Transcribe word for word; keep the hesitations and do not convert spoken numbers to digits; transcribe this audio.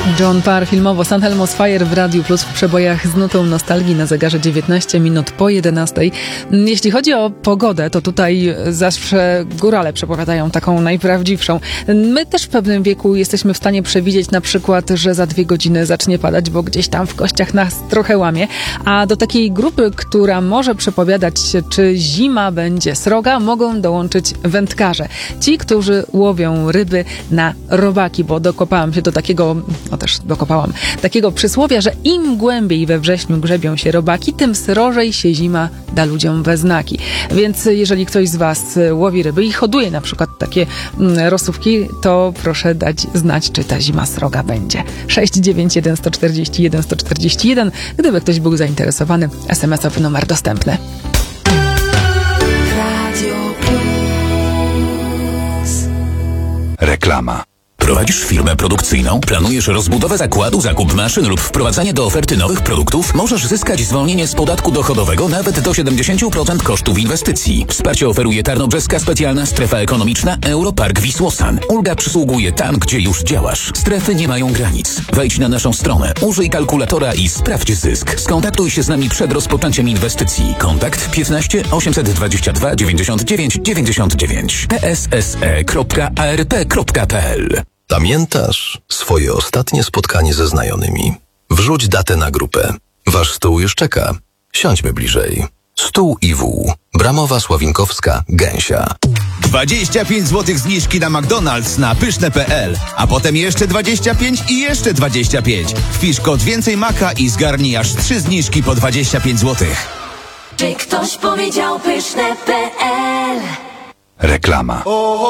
John Parr filmowo San Elmo's Fire w Radiu Plus w przebojach z nutą nostalgii na zegarze dziewiętnaście minut po jedenastej. Jeśli chodzi o pogodę, to tutaj zawsze górale przepowiadają taką najprawdziwszą. My też w pewnym wieku jesteśmy w stanie przewidzieć na przykład, że za dwie godziny zacznie padać, bo gdzieś tam w kościach nas trochę łamie. A do takiej grupy, która może przepowiadać, czy zima będzie sroga, mogą dołączyć wędkarze. Ci, którzy łowią ryby na robaki, bo dokopałam się do takiego, no też dokopałam, takiego przysłowia, że im głębiej we wrześniu grzebią się robaki, tym srożej się zima da ludziom we znaki. Więc jeżeli ktoś z was łowi ryby i hoduje na przykład takie mm, rosówki, to proszę dać znać, czy ta zima sroga będzie. sześć dziewięć jeden jeden cztery jeden jeden cztery jeden. Gdyby ktoś był zainteresowany, es em esowy numer dostępny. Reklama. Prowadzisz firmę produkcyjną? Planujesz rozbudowę zakładu, zakup maszyn lub wprowadzanie do oferty nowych produktów? Możesz zyskać zwolnienie z podatku dochodowego nawet do siedemdziesiąt procent kosztów inwestycji. Wsparcie oferuje Tarnobrzeska Specjalna Strefa Ekonomiczna Europark Wisłosan. Ulga przysługuje tam, gdzie już działasz. Strefy nie mają granic. Wejdź na naszą stronę, użyj kalkulatora i sprawdź zysk. Skontaktuj się z nami przed rozpoczęciem inwestycji. Kontakt piętnaście osiemset dwadzieścia dwa dziewięćdziesiąt dziewięć dziewięćdziesiąt dziewięć p s s e kropka a r p kropka p l. Pamiętasz swoje ostatnie spotkanie ze znajomymi? Wrzuć datę na grupę. Wasz stół już czeka. Siądźmy bliżej. Stół i wół. Bramowa, Sławinkowska, Gęsia. dwadzieścia pięć złotych zniżki na McDonald's na pyszne kropka p l, a potem jeszcze dwadzieścia pięć i jeszcze dwadzieścia pięć. Wpisz kod więcej maka i zgarnij aż trzy zniżki po dwadzieścia pięć złotych. Czy ktoś powiedział pyszne kropka p l? Reklama.